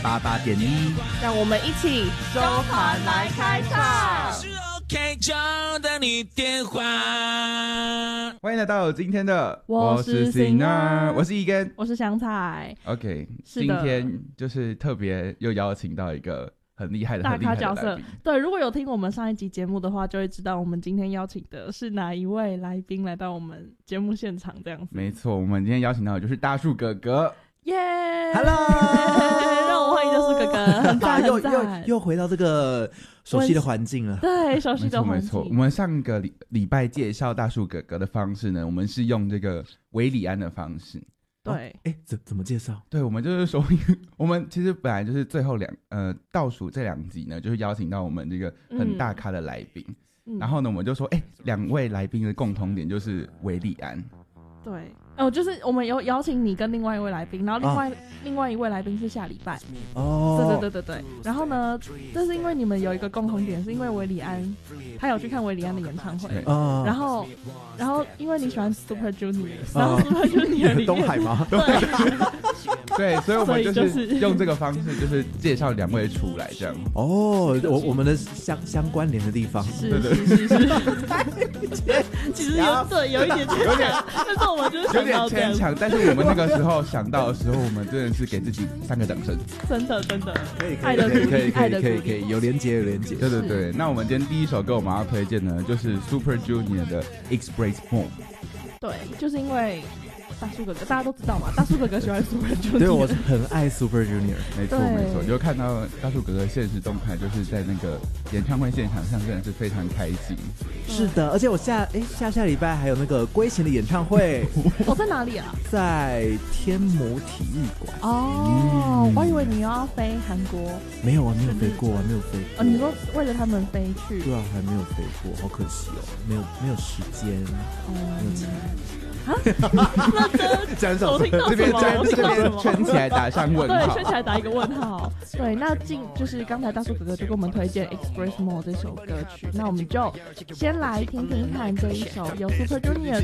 88.1， 让我们一起周团来开唱。 OK， 就等你电话。 欢迎来到今天的我是 Singer， 我是一根， 我是香菜。 OK， 今天就是特别又邀请到一个很厉害的大咖角色很厉害的来宾。 对，如果有听我们上一集节目的话，就会知道我们今天邀请的是哪一位来宾来到我们节目现场这样子。 没错，我们今天邀请到的就是大树哥哥。 耶、 Hello 让我欢迎大树哥哥，很赞很赞， 又回到这个熟悉的环境了。 对，熟悉的环境。 没错，我们上个礼拜介绍大树哥哥的方式呢，我们是用这个韦礼安的方式。 对， 怎么介绍？ 对，我们就是说，我们其实本来就是最后倒数这2集呢，就是邀请到我们这个很大咖的来宾，然后呢，我们就说，2位来宾的共同点就是韦礼安。 对，就是我们有邀请你跟另外一位来宾，然后另外一位来宾是下礼拜。 哦， 对。然后呢，这是因为你们有一个共同点，是因为韦礼安他有去看韦礼安的演唱会，然后因为你喜欢 Super Junior， 然后 Super Junior 里面东海吗？ 对，所以我们就是用这个方式，就是介绍2位出来这样。 哦，我们的相关联的地方， 是。其实有一点牵强，但是我们就是有点牵强，但是我们那个时候想到的时候，我们真的是给自己3个掌声。 真的， 可以，有连结。 对。那我们今天第一首歌我们要推荐呢，就是 Super Junior 的 Express More。 对，就是因为大树哥哥大家都知道嘛，大树哥哥喜欢 Super Junior， 对，我很爱 Super Junior， 没错，就看到大树哥哥现实动态，就是在那个演唱会现场上真的是非常开心。 是的，而且我下礼拜还有那个龟贤的演唱会。 在哪里啊？ 在天母体育馆。 我以为你要飞韩国。 没有飞过。 你说为了他们飞去？ 对啊，还没有飞过，好可惜哦，没有时间，没有钱。 那这边圈起来打上问号， 对，圈起来打一个问号。对，那就是刚才大树哥哥就给我们推荐 Express More 这首歌曲，那我们就先来听听看这一首由 Super Junior